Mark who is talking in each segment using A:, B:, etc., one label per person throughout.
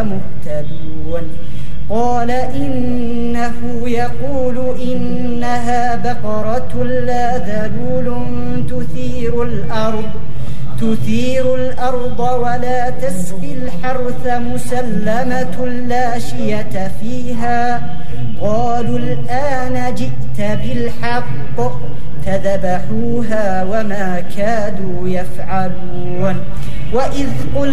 A: مهتدون قال إنه يقول إنها بقرة لا ذلول تثير الأرض ولا تسقي الحرث مسلمة لا شية فيها قالوا الآن جئت بالحق فذبحوها وما كادوا يفعلون وإذ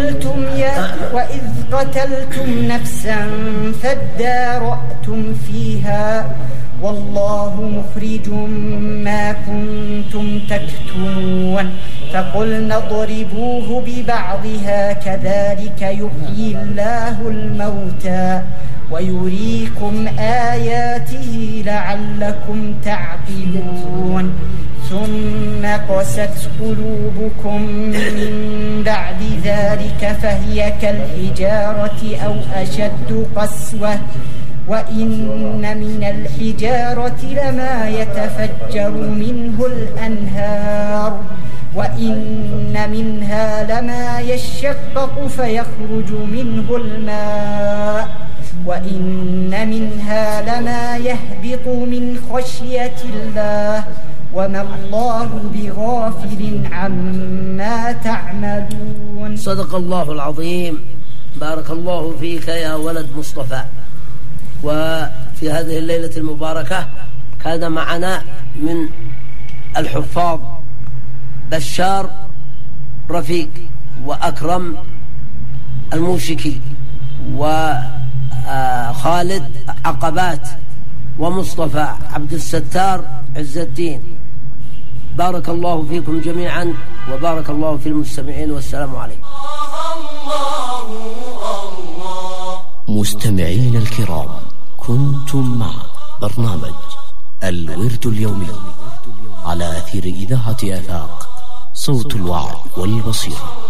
A: قتلتم نفسا فادارأتم فيها والله مخرج ما كنتم تكتمون فقلنا اضربوه ببعضها كذلك يحيي الله الموتى ويريكم آياته لعلكم تعقلون ثم قست قلوبكم من بعد ذلك فهي كالحجارة أو أشد قسوة وإن من الحجارة لما يتفجر منه الأنهار وإن منها لما يشقق فيخرج منه الماء وإن منها لما يهبط من خشية الله وما الله بغافل عما تعملون.
B: صدق الله العظيم. بارك الله فيك يا ولد مصطفى. وفي هذه الليلة المباركة كان معنا من الحفاظ بشار رفيق وأكرم الموشكي وخالد عقبات ومصطفى عبد الستار عز الدين. بارك الله فيكم جميعا وبارك الله في المستمعين والسلام عليكم.
C: مستمعين الكرام، كنتم مع برنامج الورد اليومي على أثير إذاعة آفاق صوت الوعي والبصيرة.